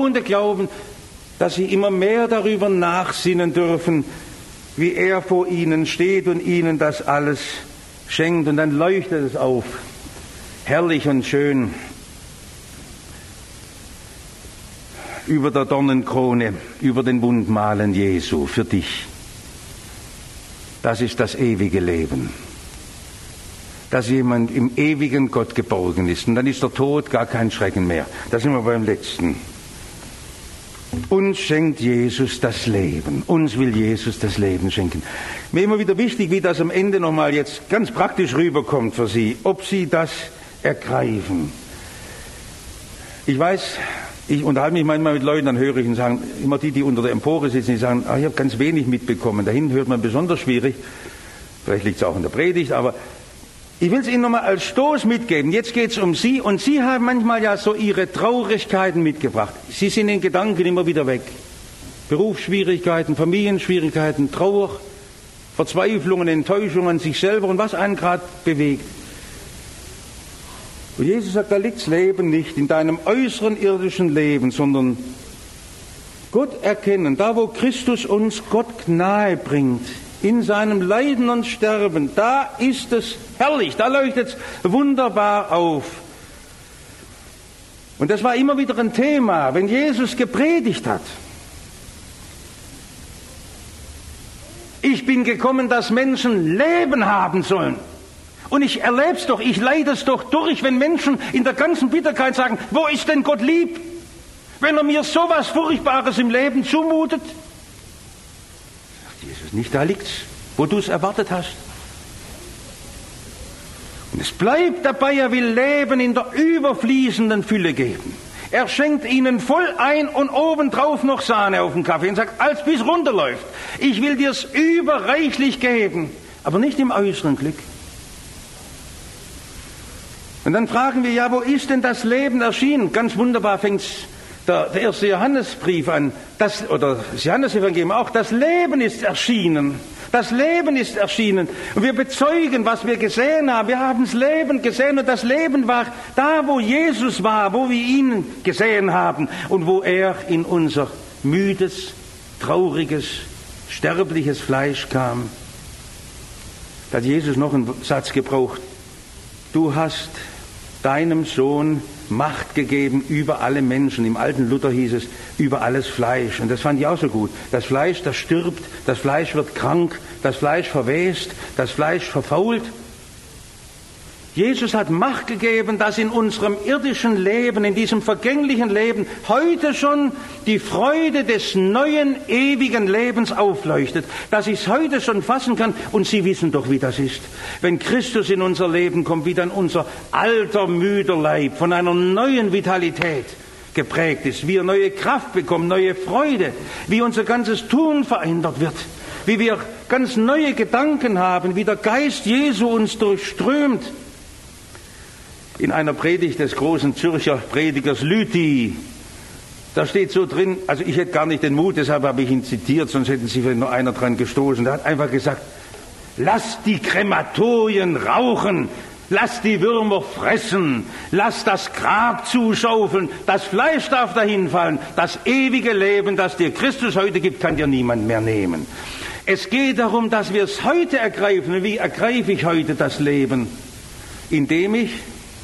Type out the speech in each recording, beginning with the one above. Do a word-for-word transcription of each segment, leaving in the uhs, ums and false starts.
glauben, dass sie immer mehr darüber nachsinnen dürfen, wie er vor ihnen steht und ihnen das alles schenkt. Und dann leuchtet es auf, herrlich und schön, über der Dornenkrone, über den Wundmalen Jesu für dich. Das ist das ewige Leben. Dass jemand im ewigen Gott geborgen ist. Und dann ist der Tod gar kein Schrecken mehr. Da sind wir beim letzten. Uns schenkt Jesus das Leben. Uns will Jesus das Leben schenken. Mir immer wieder wichtig, wie das am Ende nochmal jetzt ganz praktisch rüberkommt für Sie. Ob Sie das ergreifen. Ich weiß, ich unterhalte mich manchmal mit Leuten, dann höre ich und sagen, immer die, die unter der Empore sitzen, die sagen, ah, ich habe ganz wenig mitbekommen. Dahin hört man besonders schwierig. Vielleicht liegt es auch in der Predigt, aber ich will es Ihnen nochmal als Stoß mitgeben. Jetzt geht es um Sie und Sie haben manchmal ja so Ihre Traurigkeiten mitgebracht. Sie sind in Gedanken immer wieder weg. Berufsschwierigkeiten, Familienschwierigkeiten, Trauer, Verzweiflungen, Enttäuschungen, sich selber und was einen gerade bewegt. Und Jesus sagt, da liegt das Leben nicht in deinem äußeren irdischen Leben, sondern Gott erkennen, da wo Christus uns Gott nahe bringt, in seinem Leiden und Sterben, da ist es herrlich, da leuchtet es wunderbar auf. Und das war immer wieder ein Thema, wenn Jesus gepredigt hat. Ich bin gekommen, dass Menschen Leben haben sollen. Und ich erlebe es doch, ich leide es doch durch, wenn Menschen in der ganzen Bitterkeit sagen, wo ist denn Gott lieb? Wenn er mir sowas Furchtbares im Leben zumutet? Sagt Jesus, nicht da liegt's, wo du es erwartet hast. Und es bleibt dabei, er will Leben in der überfließenden Fülle geben. Er schenkt ihnen voll ein und obendrauf noch Sahne auf den Kaffee und sagt, als bis runterläuft. Ich will dir's überreichlich geben, aber nicht im äußeren Glück. Und dann fragen wir, ja, wo ist denn das Leben erschienen? Ganz wunderbar fängt der, der erste Johannesbrief an, das, oder das Johannesevangelium auch, das Leben ist erschienen. Das Leben ist erschienen. Und wir bezeugen, was wir gesehen haben. Wir haben das Leben gesehen und das Leben war da, wo Jesus war, wo wir ihn gesehen haben und wo er in unser müdes, trauriges, sterbliches Fleisch kam. Da hat Jesus noch einen Satz gebraucht. Du hast deinem Sohn Macht gegeben über alle Menschen. Im alten Luther hieß es, über alles Fleisch. Und das fand ich auch so gut. Das Fleisch, das stirbt, das Fleisch wird krank, das Fleisch verwest, das Fleisch verfault. Jesus hat Macht gegeben, dass in unserem irdischen Leben, in diesem vergänglichen Leben, heute schon die Freude des neuen, ewigen Lebens aufleuchtet. Dass ich es heute schon fassen kann. Und Sie wissen doch, wie das ist. Wenn Christus in unser Leben kommt, wie dann unser alter, müder Leib von einer neuen Vitalität geprägt ist. Wie er neue Kraft bekommt, neue Freude. Wie unser ganzes Tun verändert wird. Wie wir ganz neue Gedanken haben. Wie der Geist Jesu uns durchströmt. In einer Predigt des großen Zürcher Predigers Lüthi, da steht so drin, also ich hätte gar nicht den Mut, deshalb habe ich ihn zitiert, sonst hätten Sie vielleicht noch einer dran gestoßen. Der hat einfach gesagt, lass die Krematorien rauchen, lass die Würmer fressen, lass das Grab zuschaufeln, das Fleisch darf dahin fallen, das ewige Leben, das dir Christus heute gibt, kann dir niemand mehr nehmen. Es geht darum, dass wir es heute ergreifen. Und wie ergreife ich heute das Leben? Indem ich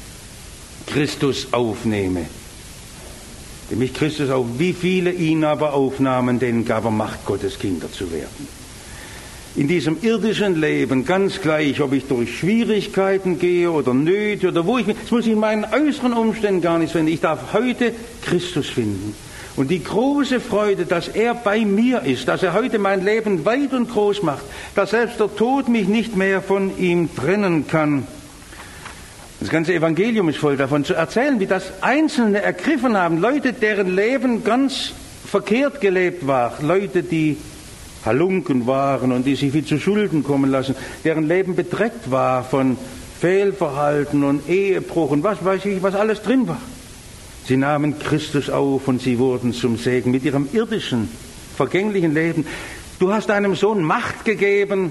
Christus aufnehme. Indem ich Christus auf, wie viele ihn aber aufnahmen, denen gab er Macht, Gottes Kinder zu werden. In diesem irdischen Leben, ganz gleich, ob ich durch Schwierigkeiten gehe oder Nöte oder wo ich bin, das muss ich in meinen äußeren Umständen gar nicht finden. Ich darf heute Christus finden. Und die große Freude, dass er bei mir ist, dass er heute mein Leben weit und groß macht, dass selbst der Tod mich nicht mehr von ihm trennen kann. Das ganze Evangelium ist voll davon zu erzählen, wie das Einzelne ergriffen haben. Leute, deren Leben ganz verkehrt gelebt war. Leute, die Halunken waren und die sich viel zu Schulden kommen lassen. Deren Leben bedreckt war von Fehlverhalten und Ehebruch und was weiß ich, was alles drin war. Sie nahmen Christus auf und sie wurden zum Segen mit ihrem irdischen, vergänglichen Leben. Du hast deinem Sohn Macht gegeben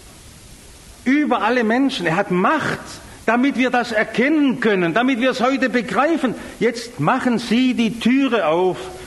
über alle Menschen. Er hat Macht, damit wir das erkennen können, damit wir es heute begreifen. Jetzt machen Sie die Türe auf